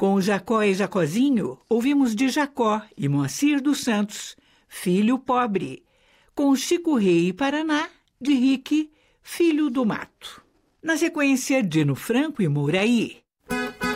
Com Jacó e Jacozinho, ouvimos de Jacó e Moacir dos Santos, Filho Pobre. Com Chico Rei e Paraná, de Rick, Filho do Mato. Na sequência, Dino Franco e Mouraí,